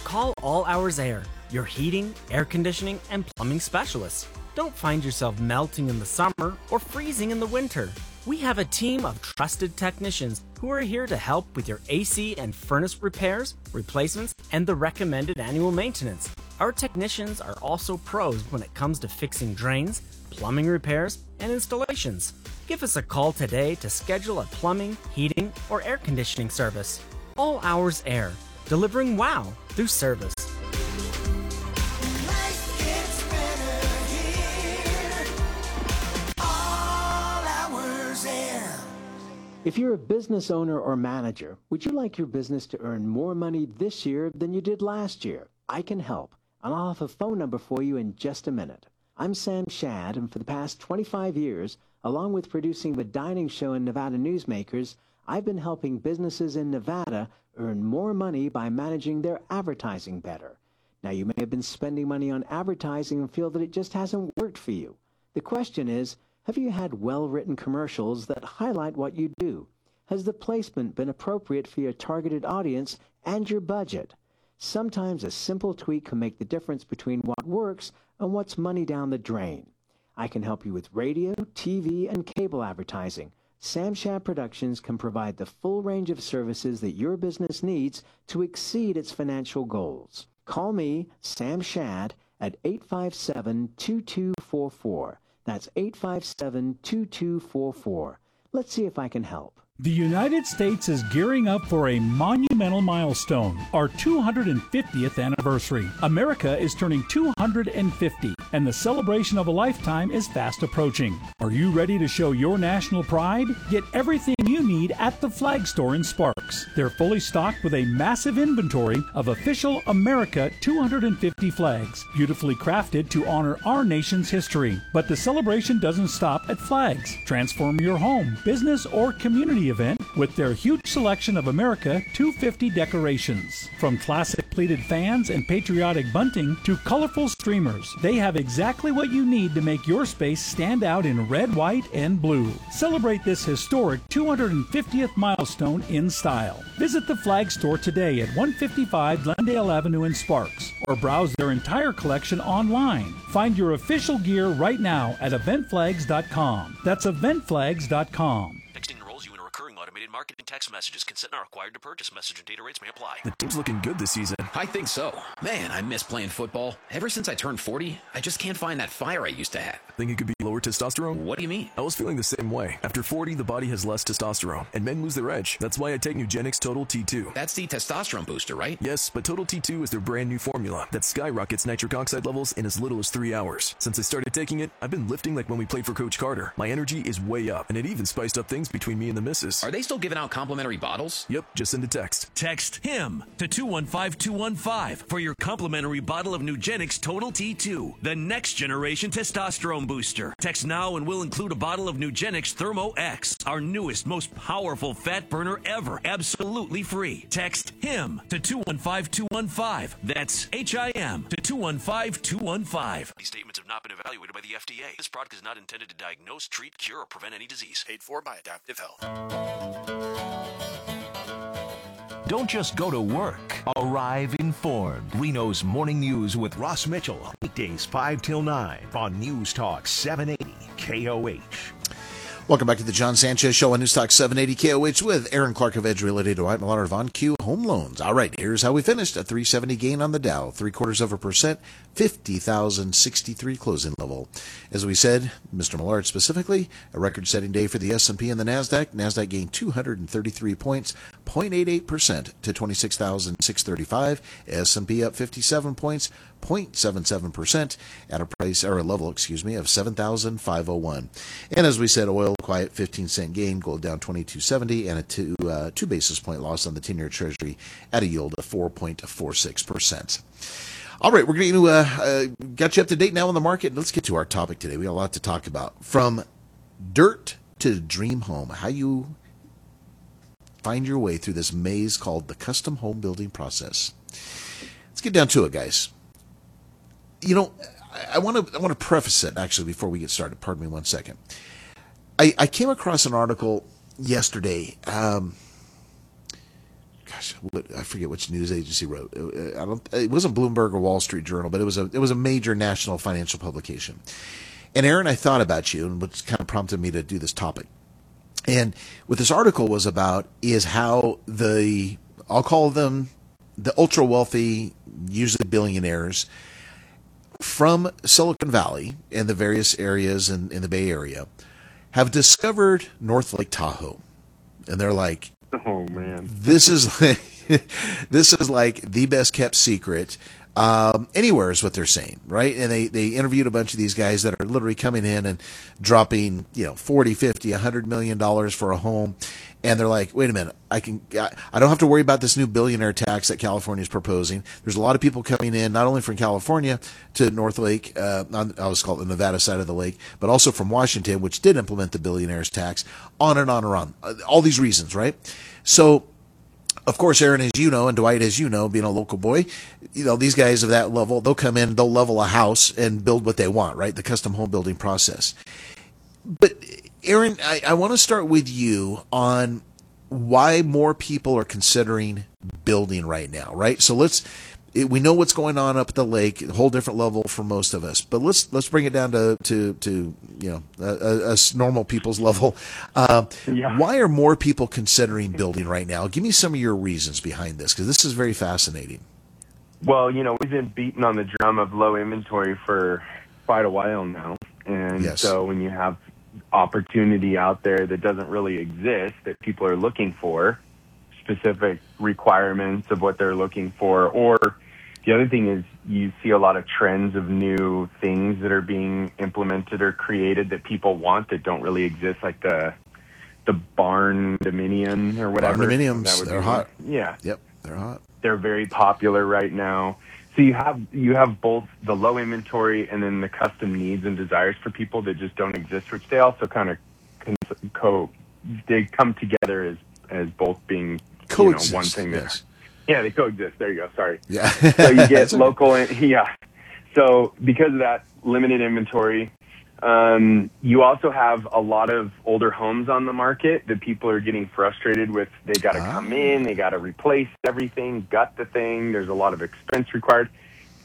Call All Hours Air, your heating, air conditioning, and plumbing specialists. Don't find yourself melting in the summer or freezing in the winter. We have a team of trusted technicians who are here to help with your AC and furnace repairs, replacements, and the recommended annual maintenance. Our technicians are also pros when it comes to fixing drains, plumbing repairs, and installations. Give us a call today to schedule a plumbing, heating, or air conditioning service. All Hours Air, delivering wow through service. If you're a business owner or manager, would you like your business to earn more money this year than you did last year? I can help, and I'll have a phone number for you in just a minute. I'm Sam Shad, and for the past 25 years, along with producing the Dining Show and Nevada Newsmakers, I've been helping businesses in Nevada earn more money by managing their advertising better. Now, you may have been spending money on advertising and feel that it just hasn't worked for you. The question is, have you had well-written commercials that highlight what you do? Has the placement been appropriate for your targeted audience and your budget? Sometimes a simple tweak can make the difference between what works and what's money down the drain. I can help you with radio, TV, and cable advertising. Sam Shad Productions can provide the full range of services that your business needs to exceed its financial goals. Call me, Sam Shad, at 857-2244. That's 857-2244. Let's see if I can help. The United States is gearing up for a monumental milestone, our 250th anniversary. America is turning 250, and the celebration of a lifetime is fast approaching. Are you ready to show your national pride? Get everything you need at the Flag Store in Sparks. They're fully stocked with a massive inventory of official America 250 flags, beautifully crafted to honor our nation's history. But the celebration doesn't stop at flags. Transform your home, business, or community event with their huge selection of America 250 decorations. From classic pleated fans and patriotic bunting to colorful streamers, they have exactly what you need to make your space stand out in red, white, and blue. Celebrate this historic 250th milestone in style. Visit the Flag Store today at 155 Glendale Avenue in Sparks, or browse their entire collection online. Find your official gear right now at eventflags.com. That's eventflags.com. Automated marketing text messages consent are required to purchase. Message and data rates may apply. The team's looking good this season. I think so. Man, I miss playing football. Ever since I turned 40, I just can't find that fire I used to have. Think it could be lower testosterone? What do you mean? I was feeling the same way. After 40, the body has less testosterone, and men lose their edge. That's why I take Nugenix Total T2. That's the testosterone booster, right? Yes, but Total T2 is their brand new formula that skyrockets nitric oxide levels in as little as 3 hours. Since I started taking it, I've been lifting like when we played for Coach Carter. My energy is way up, and it even spiced up things between me and the missus. Are they still giving out complimentary bottles? Yep, just send a text. Text HIM to 215-215 for your complimentary bottle of Nugenix Total T2, the next generation testosterone booster. Text now and we'll include a bottle of Nugenix Thermo X, our newest, most powerful fat burner ever, absolutely free. Text HIM to 215-215. That's HIM to 215-215. These statements have not been evaluated by the FDA. This product is not intended to diagnose, treat, cure, or prevent any disease. Paid for by Adaptive Health. Don't just go to work. Arrive informed. Reno's Morning News with Ross Mitchell. Weekdays 5 till 9 on News Talk 780 KOH. Welcome back to the John Sanchez Show on News Talk 780 KOH with Aaron Clark of Edge Realty, Dwight Miller of On Q Home Loans. All right, here's how we finished. A 370 gain on the Dow, 0.75%, 50,063 closing level. As we said, Mr. Millard specifically, a record-setting day for the S&P and the NASDAQ. NASDAQ gained 233 points, 0.88% to 26,635. S&P up 57 points, 0.77% at a price or a level, of 7,501. And as we said, oil quiet 15-cent gain, gold down 22.70, and a two basis point loss on the 10-year Treasury at a yield of 4.46%. All right, we're going to get you up to date now on the market. Let's get to our topic today. We got a lot to talk about. From dirt to dream home, how you find your way through this maze called the custom home building process. Let's get down to it, guys. You know, I want to preface it, actually, before we get started. Pardon me one second. I came across an article yesterday. Kind I forget which news agency wrote. It wasn't Bloomberg or Wall Street Journal, but it was a major national financial publication. And Aaron, I thought about you, and what kind of prompted me to do this topic. And what this article was about is how I'll call them the ultra wealthy, usually billionaires from Silicon Valley and the various areas in the Bay Area have discovered North Lake Tahoe. And they're like, oh man, this is like the best kept secret anywhere, is what they're saying, right? And they interviewed a bunch of these guys that are literally coming in and dropping, $40, $50, $100 million for a home. And they're like, wait a minute, I don't have to worry about this new billionaire tax that California is proposing. There's a lot of people coming in, not only from California to North Lake, I always call it the Nevada side of the lake, but also from Washington, which did implement the billionaires tax, on and on and on. All these reasons, right? So, of course, Aaron, as you know, and Dwight, as you know, being a local boy, these guys of that level, they'll come in, they'll level a house and build what they want, right? The custom home building process. But Aaron, I want to start with you on why more people are considering building right now, right? So we know what's going on up at the lake, a whole different level for most of us, but let's bring it down to us normal people's level. Why are more people considering building right now? Give me some of your reasons behind this, because this is very fascinating. Well, we've been beating on the drum of low inventory for quite a while now. And so when you have opportunity out there that doesn't really exist, that people are looking for, specific requirements of what they're looking for, or the other thing is you see a lot of trends of new things that are being implemented or created that people want that don't really exist, like the barn dominion or whatever. Barn dominiums, they're hot. Yeah. Yep, they're hot. They're very popular right now. So you have both the low inventory and then the custom needs and desires for people that just don't exist, which they also kind of they come together as both being coexist, one thing. Yes. Yeah, they coexist. There you go. Sorry. Yeah. So you get local. So because of that limited inventory, you also have a lot of older homes on the market that people are getting frustrated with. They got to come in, they got to replace everything, gut the thing. There's a lot of expense required.